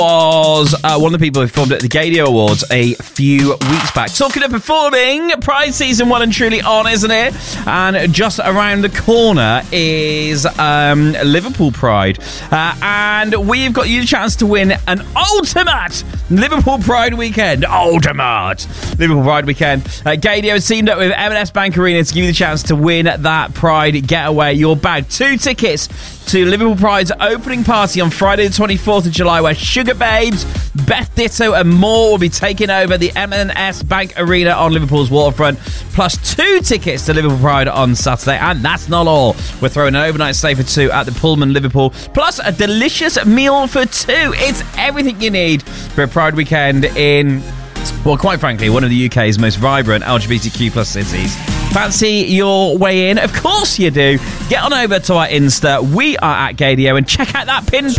was one of the people who performed at the Gaydio Awards a few weeks back. Talking of performing, Pride season well and truly on, isn't it? And just around the corner is Liverpool Pride. And we've got you the chance to win an ultimate Liverpool Pride weekend. Ultimate Liverpool Pride weekend. Gaydio has teamed up with M&S Bank Arena to give you the chance to win that Pride getaway. Your bag. 2 tickets to Liverpool Pride's opening party on Friday the 24th of July, where Sugar Babes, Beth Ditto and more will be taking over the M&S Bank Arena on Liverpool's waterfront, plus 2 tickets to Liverpool Pride on Saturday. And that's not all. We're throwing an overnight stay for 2 at the Pullman Liverpool, plus a delicious meal for 2. It's everything you need for a Pride weekend in, well, quite frankly, one of the UK's most vibrant LGBTQ plus cities. Fancy your way in? Of course you do. Get on over to our Insta. We are at Gaydio, and check out that pin